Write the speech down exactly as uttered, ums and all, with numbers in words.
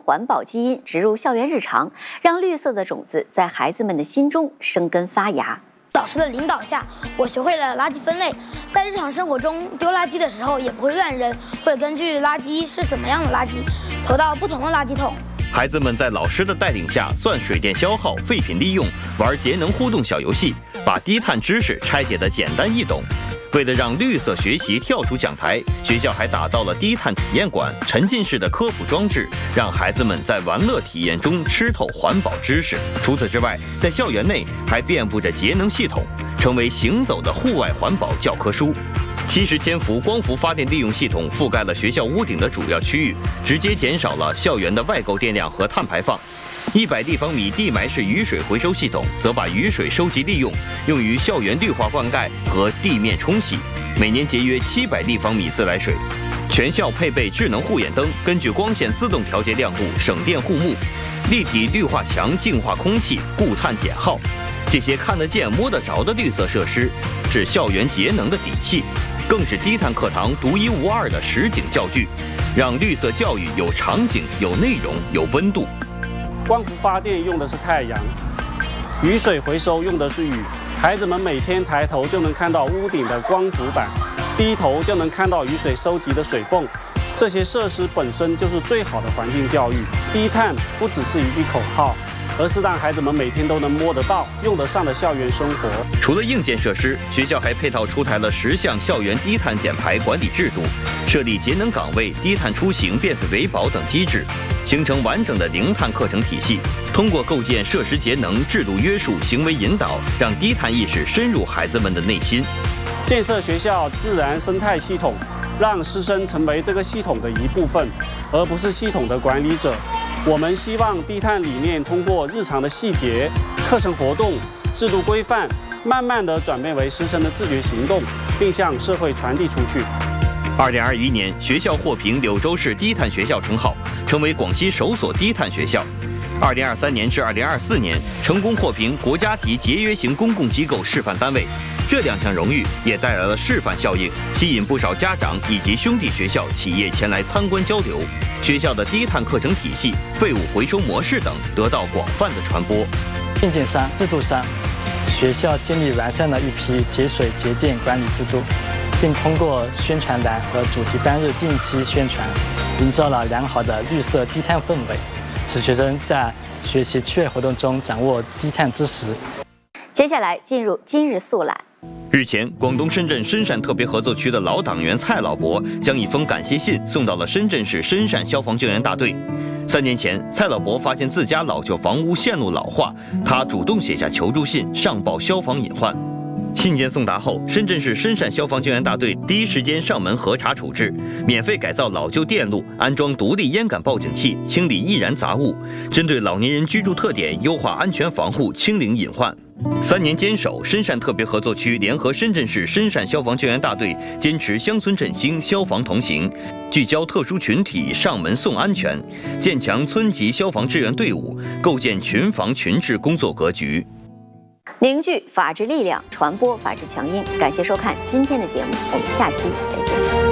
环保基因植入校园日常，让绿色的种子在孩子们的心中生根发芽。 老师的领导下，我学会了垃圾分类，在日常生活中丢垃圾的时候也不会乱扔，会根据垃圾是怎么样的垃圾，投到不同的垃圾桶。 孩子们在老师的带领下，算水电消耗、废品利用，玩节能互动小游戏，把低碳知识拆解得简单易懂。为了让绿色学习跳出讲台，学校还打造了低碳体验馆、沉浸式的科普装置，让孩子们在玩乐体验中吃透环保知识。除此之外，在校园内还遍布着节能系统，成为行走的户外环保教科书。七十千伏光伏发电利用系统覆盖了学校屋顶的主要区域，直接减少了校园的外购电量和碳排放。一百立方米地埋式雨水回收系统则把雨水收集利用，用于校园绿化灌溉和地面冲洗，每年节约七百立方米自来水。全校配备智能护眼灯，根据光线自动调节亮度，省电护目。立体绿化墙净化空气，固碳减耗。这些看得见摸得着的绿色设施，是校园节能的底气，更是低碳课堂独一无二的实景教具，让绿色教育有场景、有内容、有温度。 光伏发电用的是太阳，雨水回收用的是雨。孩子们每天抬头就能看到屋顶的光伏板，低头就能看到雨水收集的水泵。这些设施本身就是最好的环境教育。低碳不只是一句口号，而是让孩子们每天都能摸得到、用得上的校园生活。 除了硬件设施，学校还配套出台了十项校园低碳减排管理制度，设立节能岗位、低碳出行、变废为宝等机制，形成完整的零碳课程体系。通过构建设施节能、制度约束、行为引导，让低碳意识深入孩子们的内心。 建设学校自然生态系统，让师生成为这个系统的一部分，而不是系统的管理者。我们希望低碳理念通过日常的细节、课程活动、制度规范，慢慢地转变为师生的自觉行动，并向社会传递出去。 二零二一年，学校获评柳州市低碳学校称号，成为广西首所低碳学校。二零二三年至二零二四年，成功获评国家级节约型公共机构示范单位。这两项荣誉也带来了示范效应，吸引不少家长以及兄弟学校、企业前来参观交流。学校的低碳课程体系、废物回收模式等得到广泛的传播。 硬件上、制度上，学校建立完善了一批节水节电管理制度，并通过宣传栏和主题单日定期宣传，营造了良好的绿色低碳氛围，使学生在学习趣味活动中掌握低碳知识。 接下来进入今日速览。 日前，广东深圳深汕特别合作区的老党员蔡老伯将一封感谢信送到了深圳市深汕消防救援大队。三年前，蔡老伯发现自家老旧房屋线路老化，他主动写下求助信，上报消防隐患。信件送达后，深圳市深汕消防救援大队第一时间上门核查处置，免费改造老旧电路，安装独立烟感报警器，清理易燃杂物，针对老年人居住特点优化安全防护，清零隐患。三年坚守，深汕特别合作区联合深圳市深汕消防救援大队，坚持乡村振兴、消防同行，聚焦特殊群体上门送安全，建强村级消防支援队伍，构建群防群治工作格局。 凝聚法治力量，传播法治强音。感谢收看今天的节目，我们下期再见。